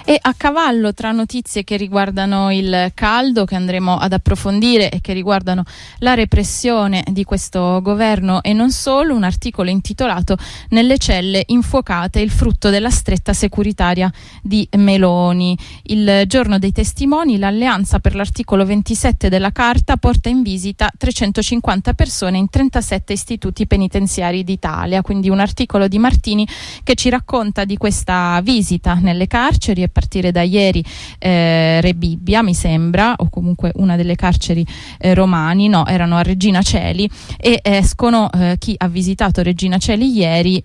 E a cavallo tra notizie che riguardano il caldo, che andremo ad approfondire, e che riguardano la repressione di questo governo e non solo, un articolo intitolato "Nelle celle infuocate, il frutto della stretta securitaria di Meloni". Il giorno dei testimoni, l'Alleanza per l'articolo 27 della Carta porta in visita 350 persone in 37 istituti penitenziari d'Italia. Quindi un articolo di Martini che ci racconta di questa visita nelle carceri, a partire da ieri Rebibbia, mi sembra, o comunque una delle carceri romani, no, erano a Regina Coeli, e escono chi ha visitato Regina Coeli ieri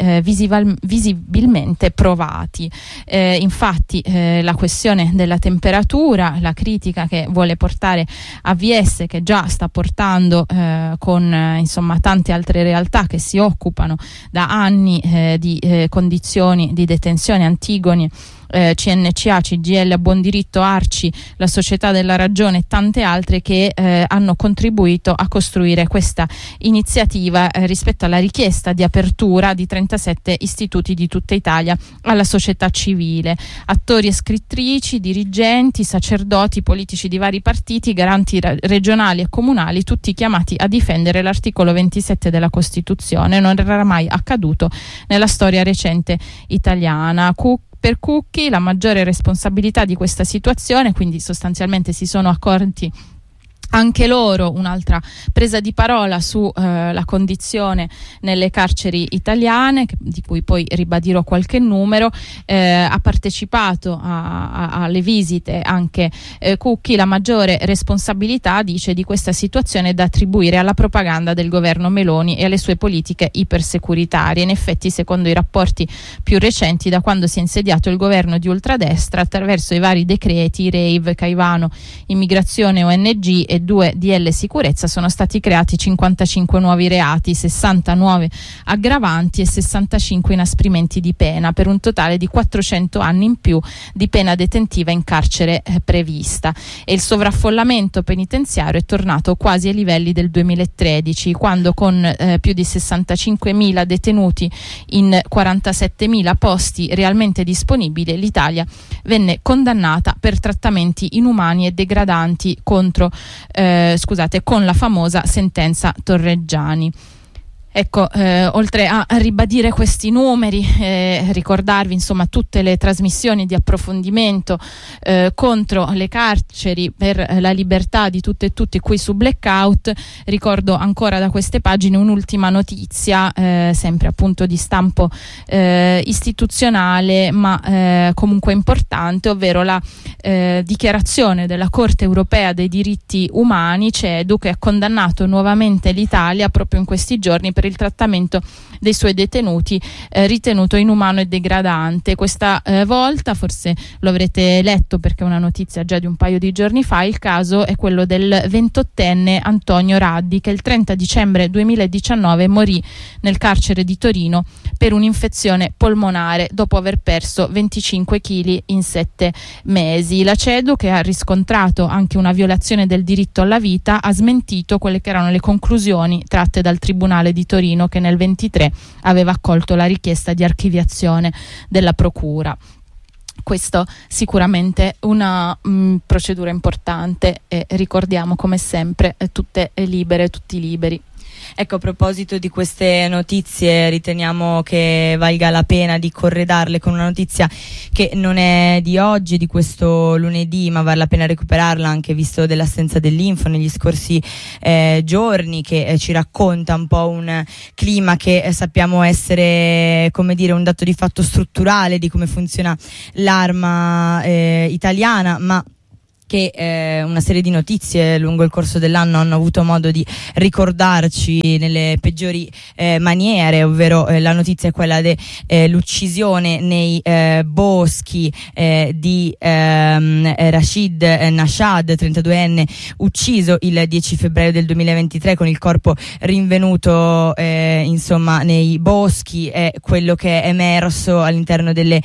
visibilmente provati. Infatti la questione della temperatura, la critica che vuole portare AVS, che già sta portando con insomma tante altre realtà che si occupano da anni di condizioni di detenzione, Antigoni, CNCA, CGIL, a Buon Diritto, Arci, la Società della Ragione e tante altre che hanno contribuito a costruire questa iniziativa rispetto alla richiesta di apertura di 37 istituti di tutta Italia alla società civile. Attori e scrittrici, dirigenti, sacerdoti, politici di vari partiti, garanti regionali e comunali, tutti chiamati a difendere l'articolo 27 della Costituzione. Non era mai accaduto nella storia recente italiana. Per Cucchi la maggiore responsabilità di questa situazione, quindi sostanzialmente si sono accorti anche loro, un'altra presa di parola su la condizione nelle carceri italiane, di cui poi ribadirò qualche numero. Ha partecipato alle visite anche Cucchi. La maggiore responsabilità, dice, di questa situazione è da attribuire alla propaganda del governo Meloni e alle sue politiche ipersecuritarie. In effetti, secondo i rapporti più recenti, da quando si è insediato il governo di ultradestra, attraverso i vari decreti, rave, Caivano, immigrazione, ONG e 2 DL sicurezza, sono stati creati 55 nuovi reati, 60 nuove aggravanti e 65 inasprimenti di pena, per un totale di 400 anni in più di pena detentiva in carcere prevista. E il sovraffollamento penitenziario è tornato quasi ai livelli del 2013, quando con più di 65.000 detenuti in 47.000 posti realmente disponibili, l'Italia venne condannata per trattamenti inumani e degradanti con la famosa sentenza Torreggiani. Ecco, oltre a ribadire questi numeri, ricordarvi insomma tutte le trasmissioni di approfondimento contro le carceri, per la libertà di tutte e tutti qui su Blackout. Ricordo ancora da queste pagine un'ultima notizia, sempre appunto di stampo istituzionale, ma comunque importante, ovvero la dichiarazione della Corte Europea dei Diritti Umani, CEDU, che ha condannato nuovamente l'Italia proprio in questi giorni per il trattamento dei suoi detenuti ritenuto inumano e degradante. Questa volta, forse lo avrete letto perché è una notizia già di un paio di giorni fa, il caso è quello del 28enne Antonio Raddi, che il 30 dicembre 2019 morì nel carcere di Torino per un'infezione polmonare dopo aver perso 25 kg in 7 mesi. La CEDU, che ha riscontrato anche una violazione del diritto alla vita, ha smentito quelle che erano le conclusioni tratte dal Tribunale di Torino, che nel 23 aveva accolto la richiesta di archiviazione della procura. Questo sicuramente una procedura importante, e ricordiamo come sempre tutte libere, tutti liberi. Ecco, a proposito di queste notizie, riteniamo che valga la pena di corredarle con una notizia che non è di oggi, di questo lunedì, ma vale la pena recuperarla anche visto dell'assenza dell'info negli scorsi giorni, che ci racconta un po' un clima che sappiamo essere, come dire, un dato di fatto strutturale di come funziona l'arma italiana, ma che una serie di notizie lungo il corso dell'anno hanno avuto modo di ricordarci nelle peggiori maniere, ovvero la notizia è quella dell'uccisione nei boschi di Rashid Nashad, 32enne, ucciso il 10 febbraio del 2023 con il corpo rinvenuto insomma nei boschi. È quello che è emerso all'interno delle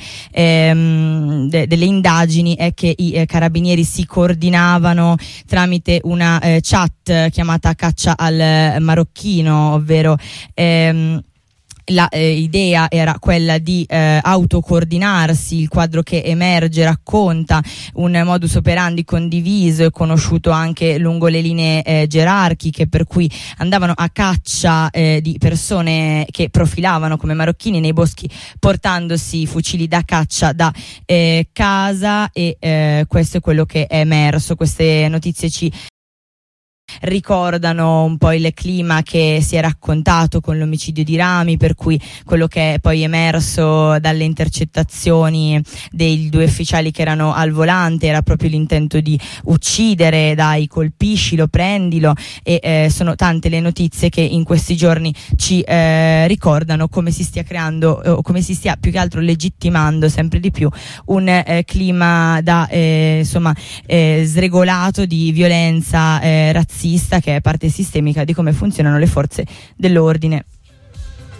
indagini, è che i carabinieri si coordinavano tramite una chat chiamata Caccia al Marocchino, ovvero idea era quella di autocoordinarsi. Il quadro che emerge racconta un modus operandi condiviso e conosciuto anche lungo le linee gerarchiche, per cui andavano a caccia di persone che profilavano come marocchini nei boschi portandosi fucili da caccia da casa, e questo è quello che è emerso. Queste notizie ci ricordano un po' il clima che si è raccontato con l'omicidio di Rami, per cui quello che è poi emerso dalle intercettazioni dei 2 ufficiali che erano al volante era proprio l'intento di uccidere, dai colpiscilo, prendilo, e sono tante le notizie che in questi giorni ci ricordano come si stia creando, o come si stia più che altro legittimando sempre di più un clima da sregolato di violenza razzista, che è parte sistemica di come funzionano le forze dell'ordine.